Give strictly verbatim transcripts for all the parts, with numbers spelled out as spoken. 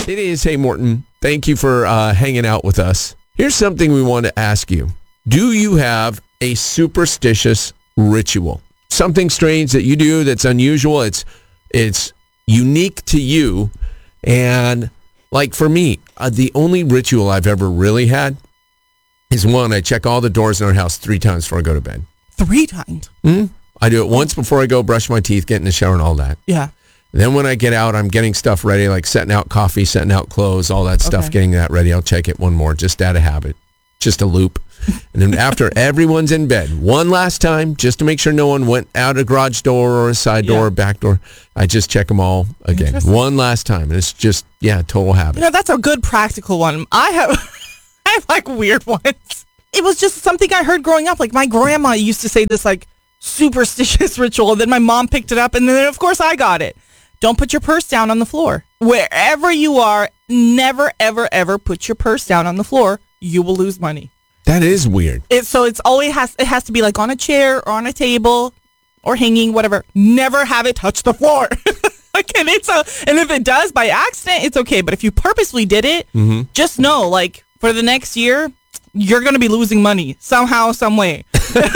It is. Hey, Morton. Thank you for uh, hanging out with us. Here's something we want to ask you. Do you have a superstitious ritual? Something strange that you do that's unusual. It's it's unique to you. And like for me, uh, the only ritual I've ever really had is one, I check all the doors in our house three times before I go to bed. Three times? Mm-hmm. I do it once before I go brush my teeth, get in the shower and all that. Yeah. Then when I get out, I'm getting stuff ready, like setting out coffee, setting out clothes, all that stuff, Okay. getting that ready. I'll check it one more, just out of habit, just a loop. And then after everyone's in bed, one last time, just to make sure no one went out a garage door or a side door Yeah. or back door, I just check them all again. Interesting. One last time. And it's just, yeah, total habit. You know, that's a good practical one. I have, I have like weird ones. It was just something I heard growing up. Like my grandma used to say this like superstitious ritual. And then my mom picked it up. And then, of course, I got it. Don't put your purse down on the floor. Wherever you are, never, ever, ever put your purse down on the floor. You will lose money. That is weird. It, so it's always has it has to be like on a chair or on a table or hanging, whatever. Never have it touch the floor. Like, and it's a, and if it does by accident, it's okay. But if you purposely did it, Mm-hmm. just know, like, for the next year, you're going to be losing money somehow, some way.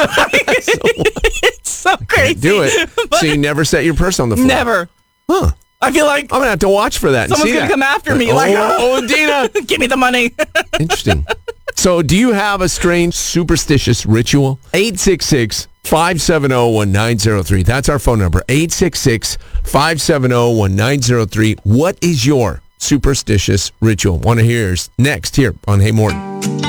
It's so crazy. Do it. But So you never set your purse on the floor? never. Huh. I feel like I'm going to have to watch for that and someone's see going to that. come after me. Oh, Like, oh, Dina. give me the money. Interesting. So do you have a strange superstitious ritual? eight six six, five seven zero, one nine zero three. That's our phone number. eight six six, five seven zero, one nine zero three. What is your superstitious ritual? Want to hear yours next here on Hey Morton.